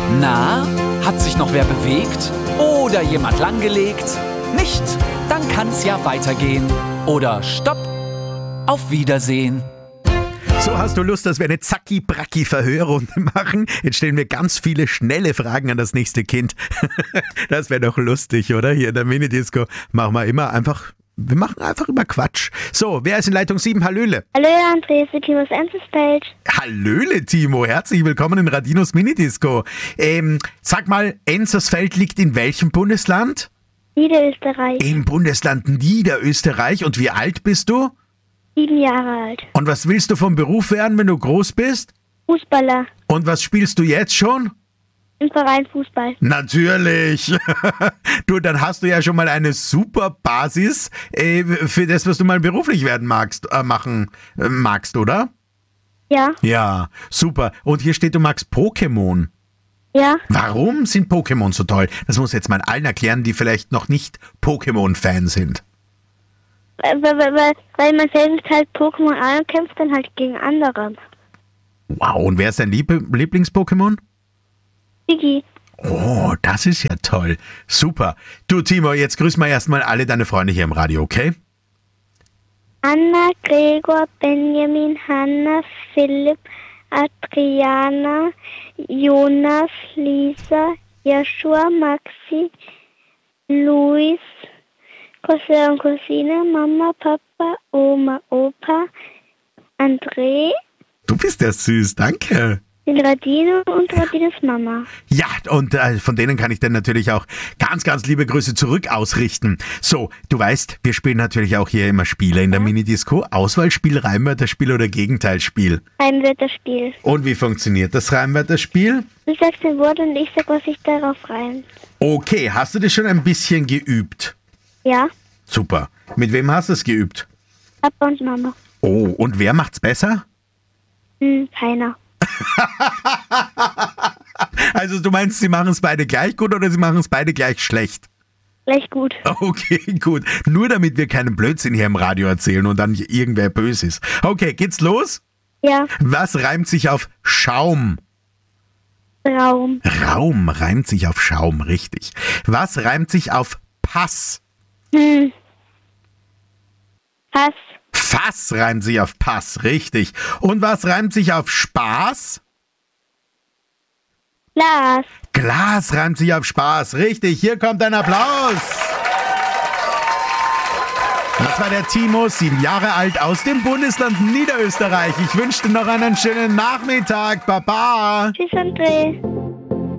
Na, hat sich noch wer bewegt? Oder jemand langgelegt? Nicht? Dann kann's ja weitergehen. Oder Stopp! Auf Wiedersehen. So, hast du Lust, dass wir eine Zacki-Bracki-Verhörrunde machen? Jetzt stellen wir ganz viele schnelle Fragen an das nächste Kind. Das wäre doch lustig, oder? Hier in der Minidisco machen wir immer einfach Quatsch. So, wer ist in Leitung 7? Hallöle. Hallo, Andreas, Timo aus Enzelsfeld. Hallöle, Timo. Herzlich willkommen in Radinos Minidisco. Sag mal, Enzersfeld liegt in welchem Bundesland? Niederösterreich. Im Bundesland Niederösterreich. Und wie alt bist du? 7 Jahre alt. Und was willst du vom Beruf werden, wenn du groß bist? Fußballer. Und was spielst du jetzt schon? Im Verein Fußball. Natürlich. Du, dann hast du ja schon mal eine super Basis für das, was du mal beruflich werden machen magst, oder? Ja. Ja, super. Und hier steht, du magst Pokémon. Ja. Warum sind Pokémon so toll? Das muss jetzt mal allen erklären, die vielleicht noch nicht Pokémon-Fan sind. Weil man selbst halt Pokémon an und kämpft dann halt gegen andere. Wow, und wer ist dein Lieblings-Pokémon? Digi. Oh, das ist ja toll. Super. Du, Timo, jetzt grüßen wir erstmal alle deine Freunde hier im Radio, okay? Anna, Gregor, Benjamin, Hanna, Philipp, Adriana, Jonas, Lisa, Joshua, Maxi, Luis, Cousin und Cousine, Mama, Papa, Oma, Opa, André, Du bist ja süß, danke. den Radino und Radinos Mama. Ja, und von denen kann ich dann natürlich auch ganz, ganz liebe Grüße zurück ausrichten. So, du weißt, wir spielen natürlich auch hier immer Spiele in der Minidisco. Auswahlspiel, Reimwörterspiel oder Gegenteilsspiel. Reimwörterspiel. Und wie funktioniert das Reimwörterspiel? Du sagst ein Wort und ich sag, was sich darauf reimt. Okay, hast du das schon ein bisschen geübt? Ja, Super. Mit wem hast du es geübt? Papa und Mama. Oh, und wer macht's besser? Keiner. Also du meinst, sie machen es beide gleich gut oder sie machen es beide gleich schlecht? Gleich gut. Okay, gut. Nur damit wir keinen Blödsinn hier im Radio erzählen und dann irgendwer böse ist. Okay, geht's los? Ja, Was reimt sich auf Schaum? Raum. Raum reimt sich auf Schaum, richtig. Was reimt sich auf Pass? Pass. Fass reimt sich auf Pass, richtig. Und was reimt sich auf Spaß? Glas. Glas reimt sich auf Spaß, richtig. Hier kommt ein Applaus. Das war der Timo, 7 Jahre alt, aus dem Bundesland Niederösterreich. Ich wünsche dir noch einen schönen Nachmittag. Baba. Tschüss, André.